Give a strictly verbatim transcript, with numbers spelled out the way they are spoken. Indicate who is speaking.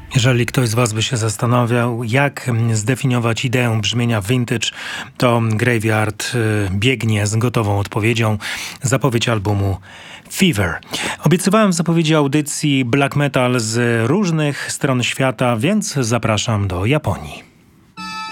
Speaker 1: Jeżeli ktoś z Was by się zastanawiał, jak zdefiniować ideę brzmienia vintage, to Graveyard biegnie z gotową odpowiedzią. Zapowiedź albumu Fever. Obiecywałem w zapowiedzi audycji black metal z różnych stron świata, więc zapraszam do Japonii.